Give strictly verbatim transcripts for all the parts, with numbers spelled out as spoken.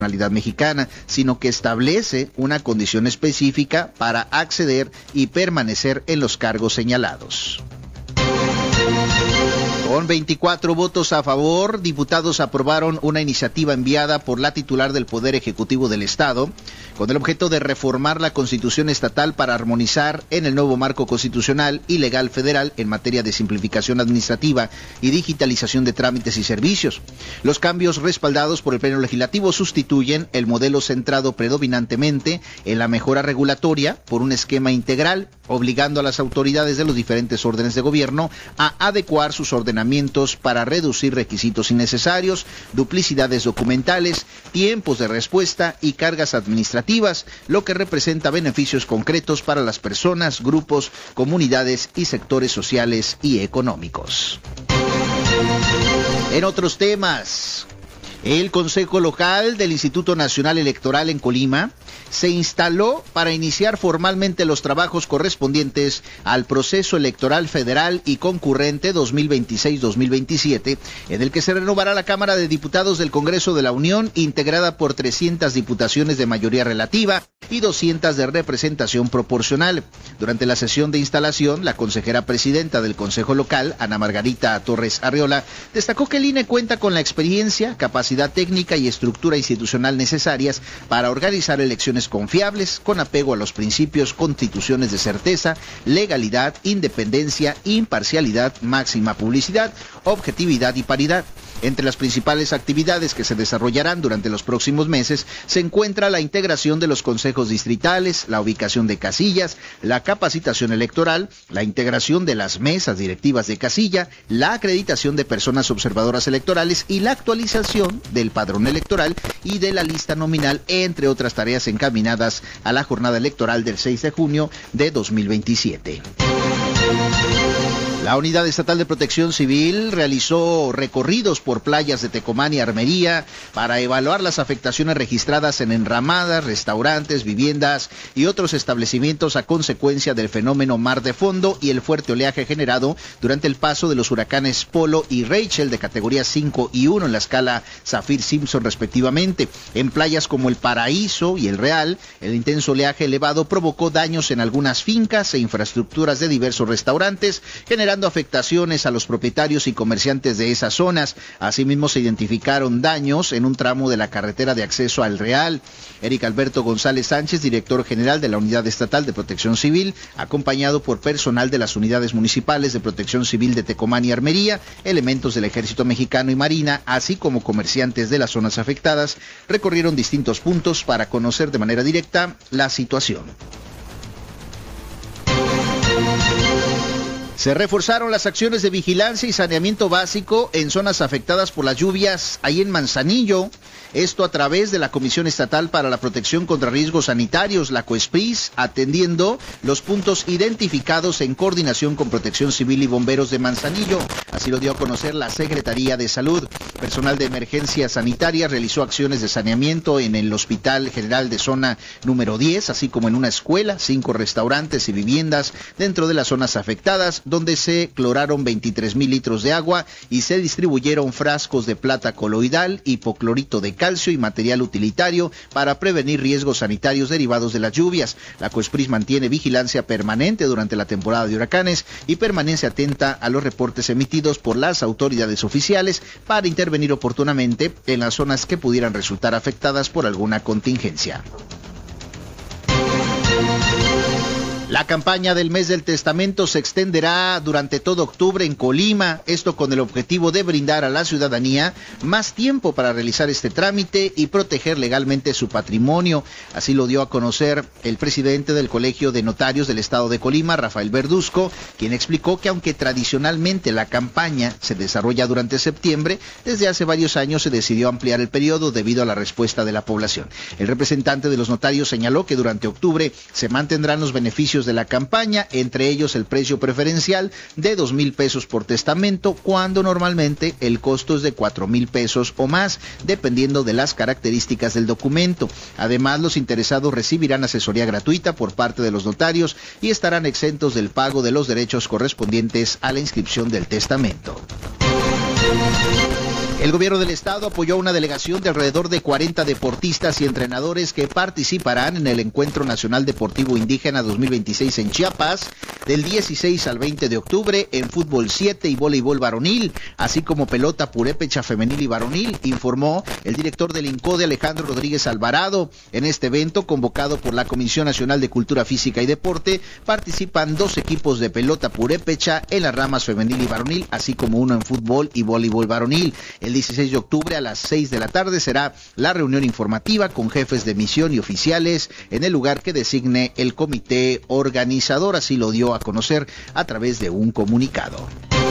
mexicana, sino que establece una condición específica para acceder y permanecer en los cargos señalados. Con veinticuatro votos a favor, diputados aprobaron una iniciativa enviada por la titular del Poder Ejecutivo del Estado con el objeto de reformar la Constitución estatal para armonizar en el nuevo marco constitucional y legal federal en materia de simplificación administrativa y digitalización de trámites y servicios. Los cambios respaldados por el Pleno Legislativo sustituyen el modelo centrado predominantemente en la mejora regulatoria por un esquema integral, obligando a las autoridades de los diferentes órdenes de gobierno a adecuar sus ordenamientos para reducir requisitos innecesarios, duplicidades documentales, tiempos de respuesta y cargas administrativas, lo que representa beneficios concretos para las personas, grupos, comunidades y sectores sociales y económicos. En otros temas, el Consejo Local del Instituto Nacional Electoral en Colima se instaló para iniciar formalmente los trabajos correspondientes al proceso electoral federal y concurrente dos mil veintiséis dos mil veintisiete, en el que se renovará la Cámara de Diputados del Congreso de la Unión, integrada por trescientas diputaciones de mayoría relativa y doscientas de representación proporcional. Durante la sesión de instalación, la consejera presidenta del Consejo Local, Ana Margarita Torres Arriola, destacó que el I N E cuenta con la experiencia, capacidad técnica y estructura institucional necesarias para organizar elecciones confiables, con apego a los principios constituciones de certeza, legalidad, independencia, imparcialidad, máxima publicidad, objetividad y paridad. Entre las principales actividades que se desarrollarán durante los próximos meses se encuentra la integración de los consejos distritales, la ubicación de casillas, la capacitación electoral, la integración de las mesas directivas de casilla, la acreditación de personas observadoras electorales y la actualización del padrón electoral y de la lista nominal, entre otras tareas encaminadas a la jornada electoral del seis de junio de dos mil veintisiete. La Unidad Estatal de Protección Civil realizó recorridos por playas de Tecomán y Armería para evaluar las afectaciones registradas en enramadas, restaurantes, viviendas y otros establecimientos a consecuencia del fenómeno mar de fondo y el fuerte oleaje generado durante el paso de los huracanes Polo y Rachel de categoría cinco y uno en la escala Saffir-Simpson respectivamente. En playas como El Paraíso y El Real, el intenso oleaje elevado provocó daños en algunas fincas e infraestructuras de diversos restaurantes, generando afectaciones a los propietarios y comerciantes de esas zonas. Asimismo, se identificaron daños en un tramo de la carretera de acceso al Real. Eric Alberto González Sánchez, director general de la Unidad Estatal de Protección Civil, acompañado por personal de las unidades municipales de Protección Civil de Tecomán y Armería, elementos del Ejército Mexicano y Marina, así como comerciantes de las zonas afectadas, recorrieron distintos puntos para conocer de manera directa la situación. Se reforzaron las acciones de vigilancia y saneamiento básico en zonas afectadas por las lluvias ahí en Manzanillo. Esto a través de la Comisión Estatal para la Protección contra Riesgos Sanitarios, la COESPRIS, atendiendo los puntos identificados en coordinación con Protección Civil y Bomberos de Manzanillo. Así lo dio a conocer la Secretaría de Salud. Personal de emergencia sanitaria realizó acciones de saneamiento en el Hospital General de Zona número diez, así como en una escuela, cinco restaurantes y viviendas dentro de las zonas afectadas, donde se cloraron veintitrés mil litros de agua y se distribuyeron frascos de plata coloidal, hipoclorito de calcio y material utilitario para prevenir riesgos sanitarios derivados de las lluvias. La COESPRIS mantiene vigilancia permanente durante la temporada de huracanes y permanece atenta a los reportes emitidos por las autoridades oficiales para intervenir oportunamente en las zonas que pudieran resultar afectadas por alguna contingencia. La campaña del mes del testamento se extenderá durante todo octubre en Colima, esto con el objetivo de brindar a la ciudadanía más tiempo para realizar este trámite y proteger legalmente su patrimonio. Así lo dio a conocer el presidente del Colegio de Notarios del Estado de Colima, Rafael Verduzco, quien explicó que aunque tradicionalmente la campaña se desarrolla durante septiembre, desde hace varios años se decidió ampliar el periodo debido a la respuesta de la población. El representante de los notarios señaló que durante octubre se mantendrán los beneficios de la campaña, entre ellos el precio preferencial de dos mil pesos por testamento, cuando normalmente el costo es de cuatro mil pesos o más, dependiendo de las características del documento. Además, los interesados recibirán asesoría gratuita por parte de los notarios y estarán exentos del pago de los derechos correspondientes a la inscripción del testamento. El gobierno del estado apoyó a una delegación de alrededor de cuarenta deportistas y entrenadores que participarán en el Encuentro Nacional Deportivo Indígena dos mil veintiséis en Chiapas, del dieciséis al veinte de octubre, en fútbol siete y voleibol varonil, así como pelota purépecha femenil y varonil, informó el director del INCODE, Alejandro Rodríguez Alvarado. En este evento, convocado por la Comisión Nacional de Cultura Física y Deporte, participan dos equipos de pelota purépecha en las ramas femenil y varonil, así como uno en fútbol y voleibol varonil. El dieciséis de octubre a las seis de la tarde será la reunión informativa con jefes de misión y oficiales en el lugar que designe el comité organizador, así lo dio a conocer a través de un comunicado.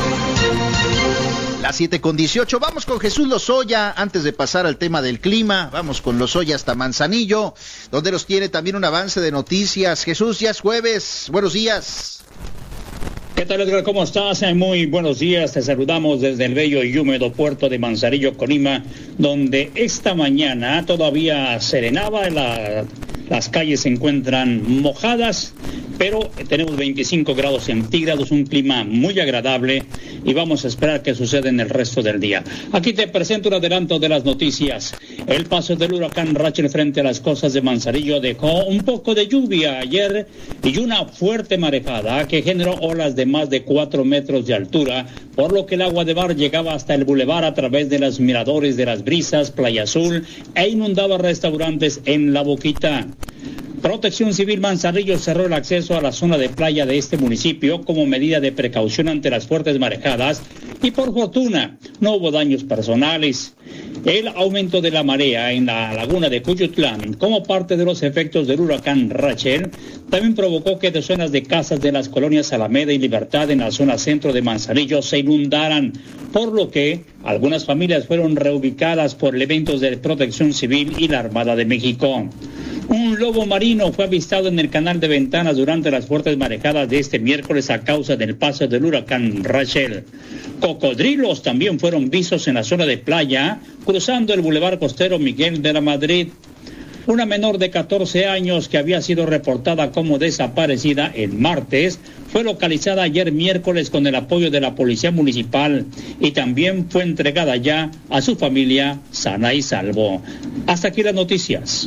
Las siete con dieciocho, vamos con Jesús Lozoya, antes de pasar al tema del clima, vamos con Lozoya hasta Manzanillo, donde nos tiene también un avance de noticias. Jesús, ya es jueves, buenos días. ¿Qué tal, Edgar? ¿Cómo estás? Muy buenos días. Te saludamos desde el bello y húmedo puerto de Manzanillo, Colima, donde esta mañana todavía serenaba, la, las calles se encuentran mojadas, pero tenemos veinticinco grados centígrados, un clima muy agradable y vamos a esperar que suceda en el resto del día. Aquí te presento un adelanto de las noticias. El paso del huracán Rachel frente a las costas de Manzanillo dejó un poco de lluvia ayer y una fuerte marejada que generó olas de más de cuatro metros de altura, por lo que el agua de mar llegaba hasta el bulevar a través de los miradores de Las Brisas, Playa Azul, e inundaba restaurantes en La Boquita. Protección Civil Manzanillo cerró el acceso a la zona de playa de este municipio como medida de precaución ante las fuertes marejadas y por fortuna no hubo daños personales. El aumento de la marea en la laguna de Cuyutlán como parte de los efectos del huracán Rachel también provocó que decenas de casas de las colonias Alameda y Libertad en la zona centro de Manzanillo se inundaran, por lo que algunas familias fueron reubicadas por elementos de Protección Civil y la Armada de México. Un lobo marino fue avistado en el canal de Ventanas durante las fuertes marejadas de este miércoles a causa del paso del huracán Rachel. Cocodrilos también fueron vistos en la zona de playa, cruzando el bulevar costero Miguel de la Madrid. Una menor de catorce años que había sido reportada como desaparecida el martes fue localizada ayer miércoles con el apoyo de la Policía Municipal y también fue entregada ya a su familia sana y salvo. Hasta aquí las noticias.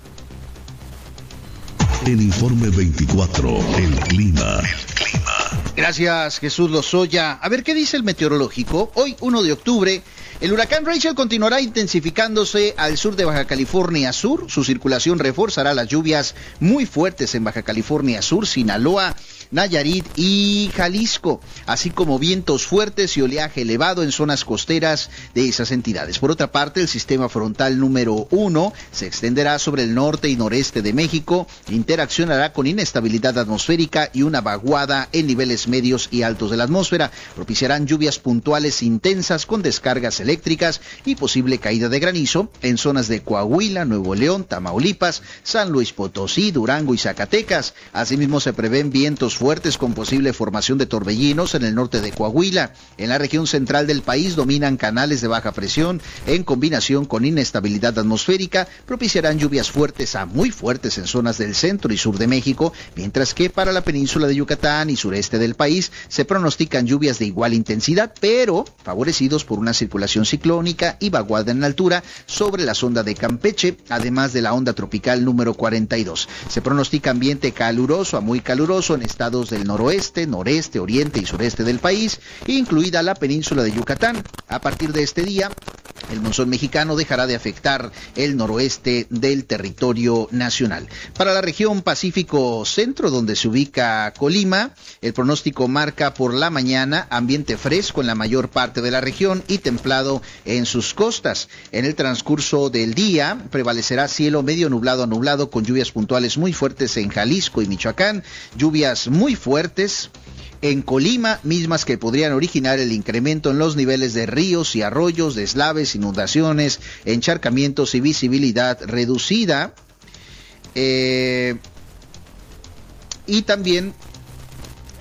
El informe veinticuatro, el clima. El clima. Gracias, Jesús Lozoya. A ver, ¿qué dice el meteorológico? Hoy, primero de octubre, el huracán Rachel continuará intensificándose al sur de Baja California Sur. Su circulación reforzará las lluvias muy fuertes en Baja California Sur, Sinaloa, Nayarit y Jalisco, así como vientos fuertes y oleaje elevado en zonas costeras de esas entidades. Por otra parte, el sistema frontal número uno se extenderá sobre el norte y noreste de México, interaccionará con inestabilidad atmosférica y una vaguada en niveles medios y altos de la atmósfera. Propiciarán lluvias puntuales intensas con descargas eléctricas y posible caída de granizo en zonas de Coahuila, Nuevo León, Tamaulipas, San Luis Potosí, Durango y Zacatecas. Asimismo, se prevén vientos fuertes con posible formación de torbellinos en el norte de Coahuila. En la región central del país dominan canales de baja presión en combinación con inestabilidad atmosférica, propiciarán lluvias fuertes a muy fuertes en zonas del centro y sur de México, mientras que para la península de Yucatán y sureste del país se pronostican lluvias de igual intensidad, pero favorecidos por una circulación ciclónica y vaguada en altura sobre la sonda de Campeche, además de la onda tropical número cuarenta y dos. Se pronostica ambiente caluroso a muy caluroso en estados del noroeste, noreste, oriente y sureste del país, incluida la península de Yucatán. A partir de este día, el monzón mexicano dejará de afectar el noroeste del territorio nacional. Para la región Pacífico Centro, donde se ubica Colima, el pronóstico marca por la mañana ambiente fresco en la mayor parte de la región y templado en sus costas. En el transcurso del día prevalecerá cielo medio nublado a nublado con lluvias puntuales muy fuertes en Jalisco y Michoacán, lluvias muy fuertes en Colima, mismas que podrían originar el incremento en los niveles de ríos y arroyos, deslaves, inundaciones, encharcamientos y visibilidad reducida. Eh, y también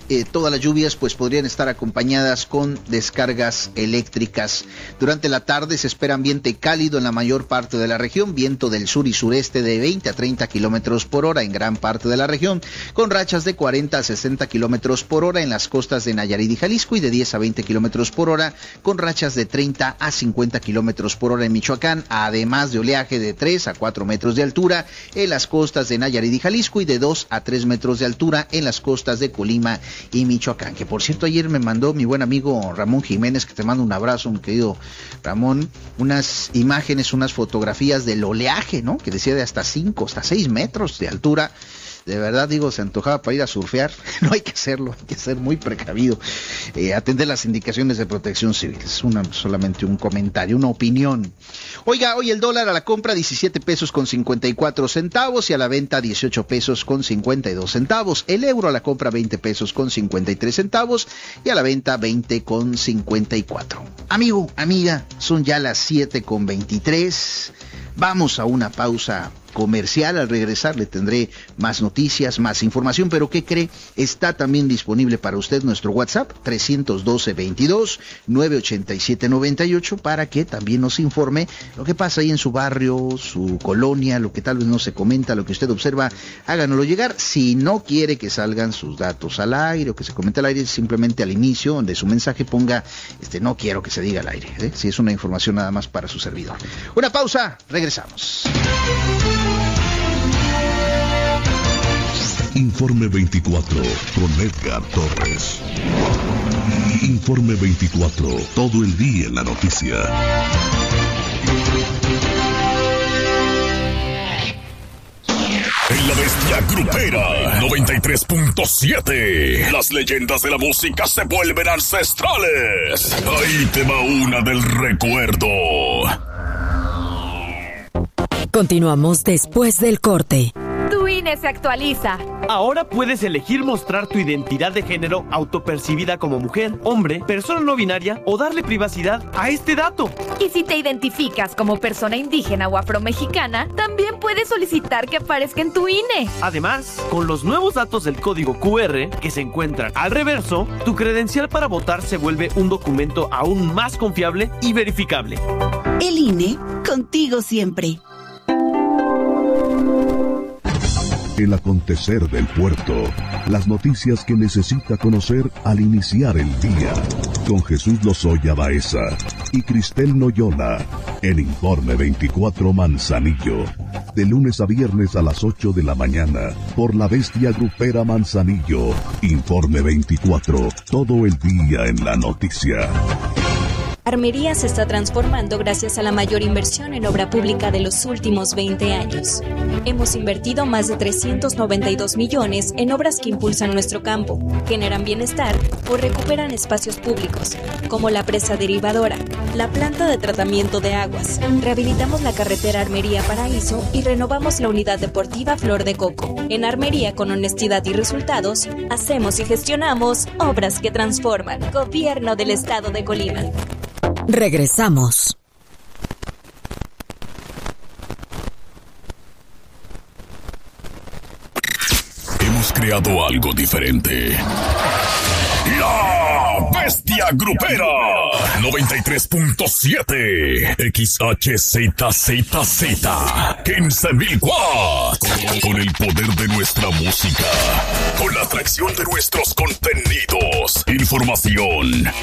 eh, todas las lluvias pues podrían estar acompañadas con descargas eléctricas. Durante la tarde se espera ambiente cálido en la mayor parte de la región, viento del sur y sureste de veinte a treinta kilómetros por hora en gran parte de la región, con rachas de cuarenta a sesenta kilómetros por hora en las costas de Nayarit y Jalisco y de diez a veinte kilómetros por hora, con rachas de treinta a cincuenta kilómetros por hora en Michoacán, además de oleaje de tres a cuatro metros de altura en las costas de Nayarit y Jalisco y de dos a tres metros de altura en las costas de Colima y Michoacán. Que por cierto, ayer me mandó mi buen amigo Ramón Jiménez, que te mando un abrazo, mi querido Ramón, unas imágenes, unas fotografías del oleaje, ¿no? Que decía de hasta cinco, hasta seis metros de altura. De verdad, digo, se antojaba para ir a surfear. No hay que hacerlo, hay que ser muy precavido. Eh, atender las indicaciones de protección civil. Es una, solamente un comentario, una opinión. Oiga, hoy el dólar a la compra diecisiete pesos con cincuenta y cuatro centavos y a la venta dieciocho pesos con cincuenta y dos centavos. El euro a la compra veinte pesos con cincuenta y tres centavos y a la venta veinte con cincuenta y cuatro. Amigo, amiga, son ya las siete con veintitrés. Vamos a una pausa comercial. Al regresar le tendré más noticias, más información, pero ¿qué cree? Está también disponible para usted nuestro WhatsApp trescientos doce, veintidós, novecientos ochenta y siete, noventa y ocho para que también nos informe lo que pasa ahí en su barrio, su colonia, lo que tal vez no se comenta, lo que usted observa, háganoslo llegar. Si no quiere que salgan sus datos al aire o que se comente al aire, simplemente al inicio de su mensaje ponga, este, no quiero que se diga al aire, ¿eh? Si es una información nada más para su servidor. Una pausa, regresamos. Informe veinticuatro con Edgar Torres. Informe veinticuatro, todo el día en la noticia. En la bestia grupera noventa y tres punto siete, las leyendas de la música se vuelven ancestrales. Ahí te va una del recuerdo. Continuamos después del corte. Tu I N E se actualiza. Ahora puedes elegir mostrar tu identidad de género autopercibida como mujer, hombre, persona no binaria o darle privacidad a este dato. Y si te identificas como persona indígena o afromexicana, también puedes solicitar que aparezca en tu I N E. Además, con los nuevos datos del código Q R que se encuentran al reverso, tu credencial para votar se vuelve un documento aún más confiable y verificable. El I N E, contigo siempre. El acontecer del puerto, las noticias que necesita conocer al iniciar el día, con Jesús Lozoya Baeza y Cristel Noyola, en Informe veinticuatro Manzanillo, de lunes a viernes a las ocho de la mañana, por la bestia grupera Manzanillo. Informe veinticuatro, todo el día en la noticia. Armería se está transformando gracias a la mayor inversión en obra pública de los últimos veinte años. Hemos invertido más de trescientos noventa y dos millones en obras que impulsan nuestro campo, generan bienestar o recuperan espacios públicos, como la presa derivadora, la planta de tratamiento de aguas. Rehabilitamos la carretera Armería-Paraíso y renovamos la unidad deportiva Flor de Coco. En Armería, con honestidad y resultados, hacemos y gestionamos obras que transforman. Gobierno del Estado de Colima. Regresamos. Hemos creado algo diferente. La bestia grupera noventa y tres punto siete X H Z Z Z quince mil watts. Con el poder de nuestra música, con la atracción de nuestros contenidos, información,